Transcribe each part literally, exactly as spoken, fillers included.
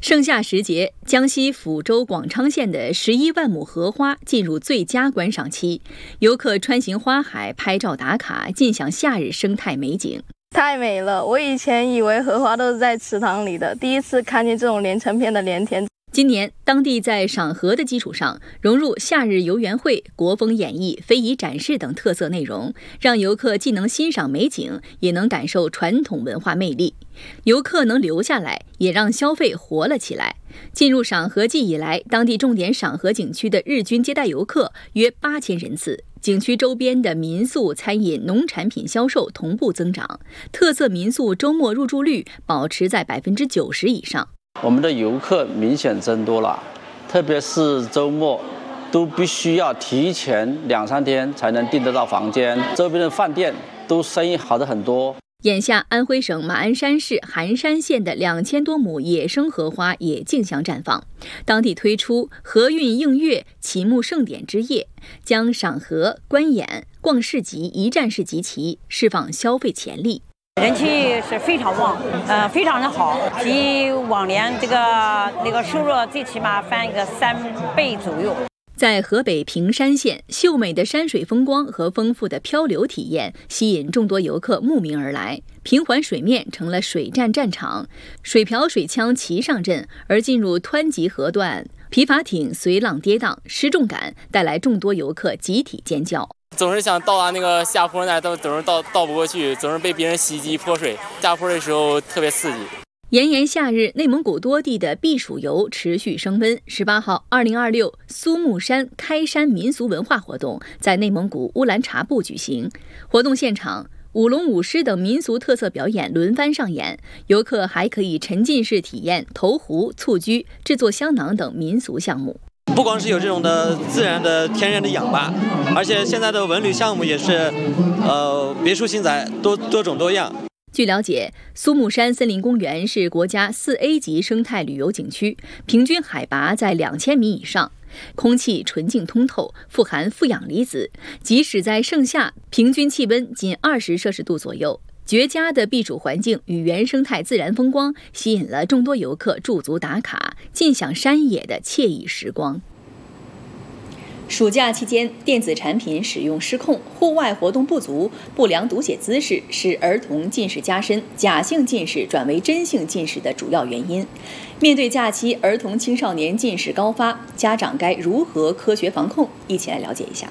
盛夏时节，江西抚州广昌县的十一万亩荷花进入最佳观赏期，游客穿行花海拍照打卡，尽享夏日生态美景。 太美了！我以前以为荷花都是在池塘里的，第一次看见这种连成片的连田。 今年，当地在赏荷的基础上，融入夏日游园会、国风演绎、非遗展示等特色内容，让游客既能欣赏美景，也能感受传统文化魅力。游客能留下来，也让消费活了起来。进入赏荷季以来，当地重点赏荷景区的日均接待游客约八千人次，景区周边的民宿、餐饮、农产品销售同步增长，特色民宿周末入住率保持在百分之九十以上。 我们的游客明显增多了，特别是周末，都必须要提前两三天才能订得到房间，周边的饭店都生意好的很多。 眼下，安徽省马鞍山市含山县的两千多亩野生荷花也竞相绽放。当地推出荷韵映月启幕盛典之夜，将赏荷、观演、逛市集一站式集齐，释放消费潜力。 人气是非常旺，呃，非常的好，比往年这个那个收入最起码翻一个三倍左右。 在河北平山县，秀美的山水风光和丰富的漂流体验吸引众多游客慕名而来。平缓水面成了水战战场，水瓢水枪齐上阵，而进入湍急河段，皮筏艇随浪跌宕，失重感带来众多游客集体尖叫。 总是想到达那个下坡那儿，都总是到到不过去，总是被别人袭击泼水。下坡的时候特别刺激。 炎炎夏日，内蒙古多地的避暑游持续升温。十八号，二零二六苏木山开山民俗文化活动在内蒙古乌兰察布举行。活动现场，舞龙舞狮等民俗特色表演轮番上演，游客还可以沉浸式体验投壶、蹴鞠、制作香囊等民俗项目。 不光是有这种的自然的天然的氧吧，而且现在的文旅项目也是，呃，别出心裁，多多种多样。 据了解，苏木山森林公园是国家 四 A 级生态旅游景区，平均海拔在两千米以上，空气纯净通透，富含负氧离子，即使在盛夏，平均气温仅二十摄氏度左右。绝佳的避暑环境与原生态自然风光，吸引了众多游客驻足打卡，尽享山野的惬意时光。暑假期间，电子产品使用失控、户外活动不足、不良读写姿势是儿童近视加深、假性近视转为真性近视的主要原因。面对假期儿童青少年近视高发，家长该如何科学防控？一起来了解一下。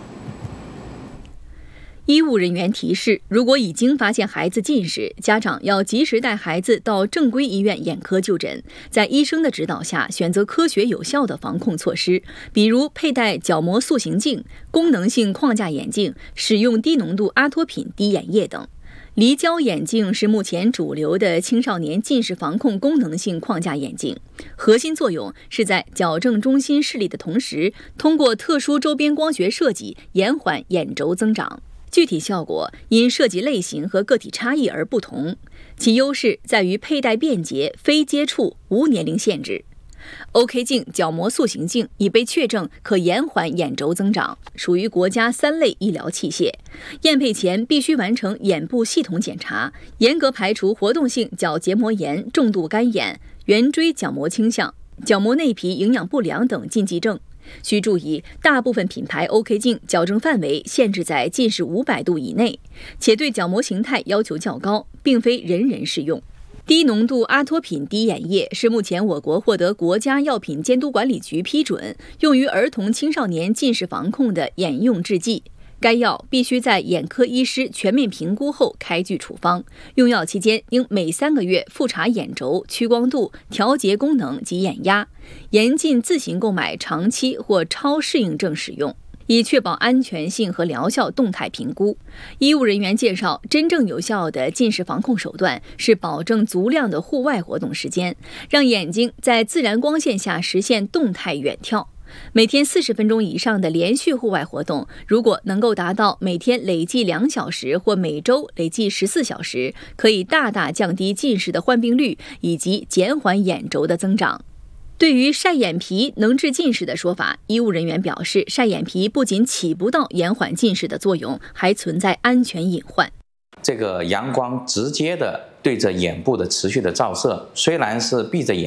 医务人员提示，如果已经发现孩子近视，家长要及时带孩子到正规医院眼科就诊，在医生的指导下选择科学有效的防控措施，比如佩戴角膜塑形镜、功能性框架眼镜，使用低浓度阿托品滴眼液等。离焦眼镜是目前主流的青少年近视防控功能性框架眼镜，核心作用是在矫正中心视力的同时，通过特殊周边光学设计延缓眼轴增长。具体效果因设计类型和个体差异而不同，其优势在于佩戴便捷、非接触、无年龄限制。O K 镜角膜塑形镜已被确证可延缓眼轴增长，属于国家三类医疗器械。验配前必须完成眼部系统检查，严格排除活动性角结膜炎、重度干眼、圆锥角膜倾向、角膜内皮营养不良等禁忌症。需注意，大部分品牌 O K 镜矫正范围限制在近视五百度以内，且对角膜形态要求较高，并非人人适用。低浓度阿托品滴眼液是目前我国获得国家药品监督管理局批准，用于儿童青少年近视防控的眼用制剂。该药必须在眼科医师全面评估后开具处方，用药期间应每三个月复查眼轴、屈光度、调节功能及眼压，严禁自行购买长期或超适应症使用，以确保安全性和疗效动态评估。医务人员介绍，真正有效的近视防控手段是保证足量的户外活动时间，让眼睛在自然光线下实现动态远眺。每天四十分钟以上的连续户外活动，如果能够达到每天累计两小时或每周累计十四小时，可以大大降低近视的患病率以及减缓眼轴的增长。对于晒眼皮能治近视的说法，医务人员表示，晒眼皮不仅起不到延缓近视的作用，还存在安全隐患。 这个阳光直接的对着眼部的持续的照射，虽然是闭着眼